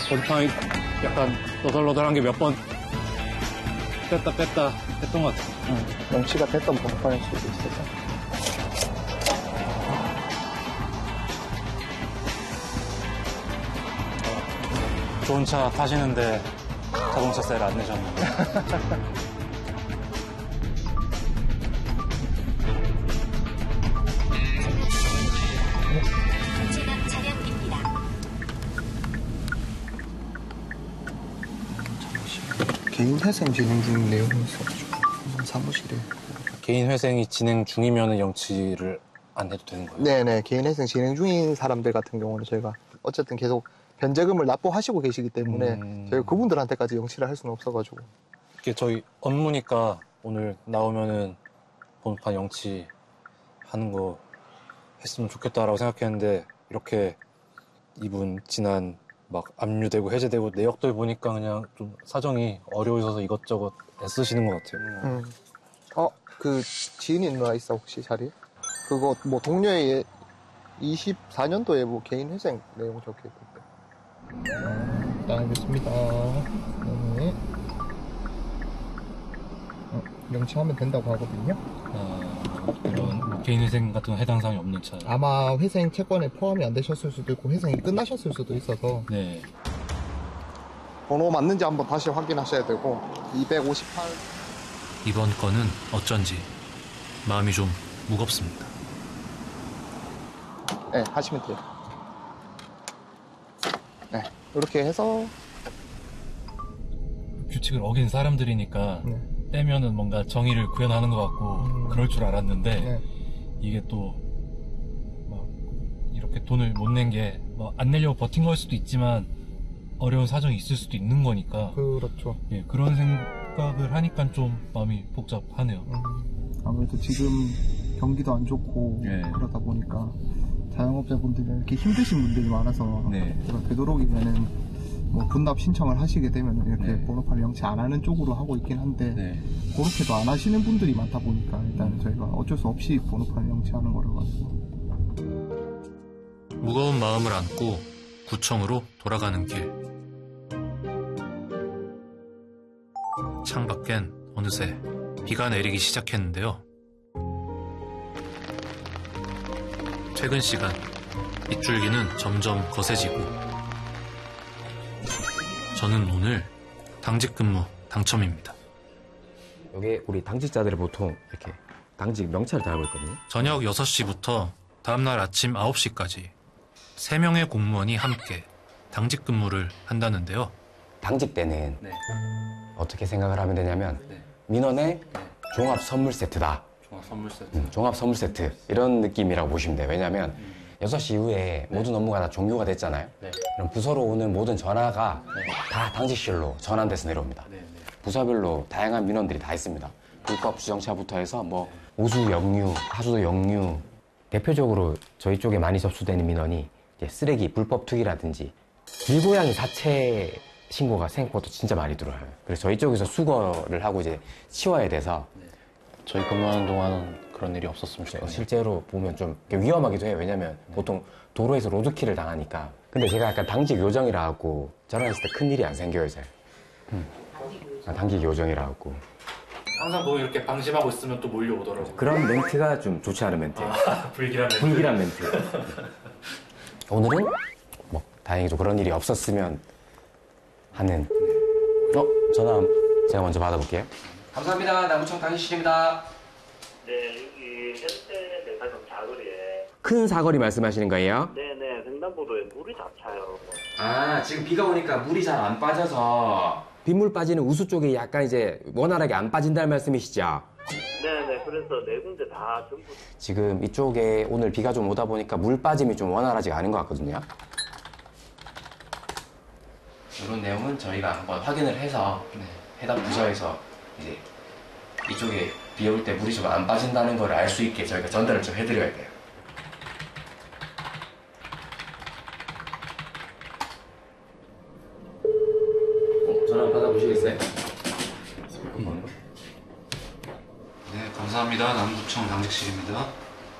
번판이 약간 너덜너덜한 게 몇 번 뺐다 했던 것 같아요. 명치가 됐던 번판일 수도 있어서. 좋은 차 타시는데 자동차 세일 안 내셨는데. 진압 차량입니다. 개인 회생 진행 중인 내용이 있어가지고 사무실에. 개인 회생이 진행 중이면 영치를 안 해도 되는 거예요? 네네. 개인 회생 진행 중인 사람들 같은 경우는 저희가 어쨌든 계속 변제금을 납부하시고 계시기 때문에 저희가 그분들한테까지 영치를 할 수는 없어가지고. 이게 저희 업무니까 오늘 나오면은 번판 영치 하는 거 했으면 좋겠다라고 생각했는데 이렇게 이분 지난 막 압류되고 해제되고 내역들 보니까 그냥 좀 사정이 어려우셔서 이것저것 애쓰시는 것 같아요. 그 지인이 누나 있어 혹시 자리에? 그거 뭐 동료의 24년도에 뭐 개인 회생 내용 적혀있던데. 알겠습니다. 네. 명칭하면 된다고 하거든요. 이런 개인 회생 같은 해당 사항이 없는 차. 아마 회생 채권에 포함이 안 되셨을 수도 있고 회생이 끝나셨을 수도 있어서. 네. 번호 맞는지 한번 다시 확인하셔야 되고 258. 이번 건은 어쩐지 마음이 좀 무겁습니다. 네, 하시면 돼요. 네, 이렇게 해서 규칙을 어긴 사람들이니까 네. 떼면은 뭔가 정의를 구현하는 것 같고 그럴 줄 알았는데 네. 이게 또 막 이렇게 돈을 못 낸 게 뭐 안 내려고 버틴 걸 수도 있지만 어려운 사정이 있을 수도 있는 거니까 그렇죠. 예, 그런 생각을 하니까 좀 마음이 복잡하네요. 아무래도 지금 경기도 안 좋고 네. 그러다 보니까 자영업자분들이 이렇게 힘드신 분들이 많아서 네. 되도록이면은 뭐 분납 신청을 하시게 되면 이렇게 네. 번호판을 영치 안 하는 쪽으로 하고 있긴 한데 네. 그렇게도 안 하시는 분들이 많다 보니까 일단 저희가 어쩔 수 없이 번호판을 영치하는 거라 가지고. 무거운 마음을 안고 구청으로 돌아가는 길. 창밖엔 어느새 비가 내리기 시작했는데요. 퇴근 시간, 빗줄기는 점점 거세지고 저는 오늘 당직 근무 당첨입니다. 여기 우리 당직자들이 보통 이렇게 당직 명찰을 달고 있거든요. 저녁 6시부터 다음날 아침 9시까지 3명의 공무원이 함께 당직 근무를 한다는데요. 당직 때는 네. 어떻게 생각을 하면 되냐면 네. 민원의 종합 선물 세트다. 종합 선물 세트. 종합 선물 세트 이런 느낌이라고 보시면 돼요. 왜냐하면 6시 이후에 모든 업무가 다 종료가 됐잖아요. 네. 그럼 부서로 오는 모든 전화가 네. 다 당직실로 전환돼서 내려옵니다. 네, 네. 부서별로 다양한 민원들이 다 있습니다. 불법 주정차부터 해서 뭐 오수 역류, 하수도 역류. 대표적으로 저희 쪽에 많이 접수되는 민원이 이제 쓰레기 불법 투기라든지 길고양이 사체 신고가 생각보다 진짜 많이 들어와요. 그래서 저희 쪽에서 수거를 하고 이제 치워야 돼서 저희 근무하는 동안은 그런 일이 없었으면 좋겠네요. 실제로 보면 좀 위험하기도 해요. 왜냐면 보통 도로에서 로드킬을 당하니까. 근데 제가 약간 당직 요정이라 하고 전화했을 때 큰일이 안 생겨요, 잘. 당직 요정이라 하고. 항상 뭐 이렇게 방심하고 있으면 또 몰려오더라고요. 그런 멘트가 좀 좋지 않은 멘트. 불길한 멘트. 불길한 멘트. 오늘은 뭐 다행히도 그런 일이 없었으면 하는. 전화 제가 먼저 받아볼게요. 감사합니다. 남구청 당직실입니다. 네, 여기 현대 백화점 사거리에. 큰 사거리 말씀하시는 거예요? 네네, 횡단보도에 물이 다 차요. 아, 지금 비가 오니까 물이 잘 안 빠져서 빗물 빠지는 우수 쪽이 약간 이제 원활하게 안 빠진다는 말씀이시죠? 네네, 그래서 네 군데 다 전부. 지금 이쪽에 오늘 비가 좀 오다 보니까 물 빠짐이 좀 원활하지가 않은 것 같거든요. 이런 내용은 저희가 한번 확인을 해서 해당 부서에서 이제 이쪽에 비 올 때 물이 좀 안 빠진다는 걸 알 수 있게 저희가 전달을 좀 해드려야 돼요. 전화 받아보시겠어요? 네, 감사합니다. 남구청 당직실입니다.